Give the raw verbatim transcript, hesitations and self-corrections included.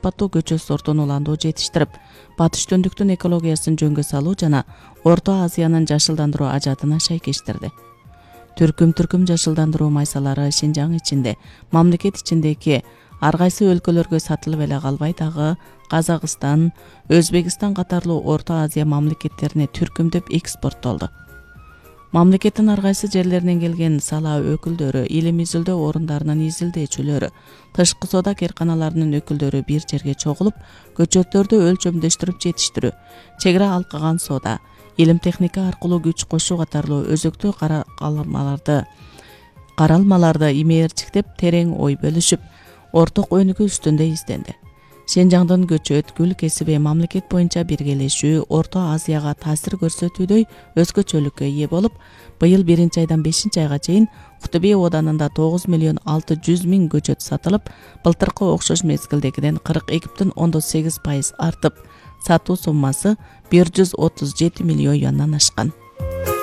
сапаттуу көчөт сортун уландуу жетиштирип, батыш түндүктүн экологиясын жөнгө салуу жана Орто Азиянын жашылдандыруу ажатына шайкештирди. Түркүм-түркүм жашылдандыруу майсалары Шинжаң ичинде, мамлекет ичиндеги ар кайсы өлкөлөргө сатылып эле калбай дагы Казакстан, Өзбекстан катарлуу Орто Азия мамлекеттерине түркүмдөп экспорттолду. Мамлекеттин ар кайсы жерлеринен келген сала өкүлдөрү, илим изилдөө орундарынын изилдөөчүлөрү, тышкы соода керканаларынын өкүлдөрү бир жерге чогулуп, көчөттөрдү өлчөмдөштүрүп жетиштирүү, чек ара алкаган соода, илим техника аркылуу күч кошуу катарлуу өзөктүү каралмаларды каралмаларды имээрчиктеп, терең ой бөлүшүп, орток өнүгүү үстүндө изденди. Шинжаңдын көчөт, гүл кесиби мамлекет боюнча биргелешүү Орто Азияга таасир көрсөтүүдөй өзгөчөлүккө ээ болуп, быйыл биринчи айдан бешинчи айга чейин Кутуби оданында тогуз миллион алты жүз миң көчөт сатылып, былтыркы окшош мезгилдегиден кырк эки бүтүн ондон сегиз пайыз артып, сатуу суммасы бир жүз отуз жети миллион юандан ашкан.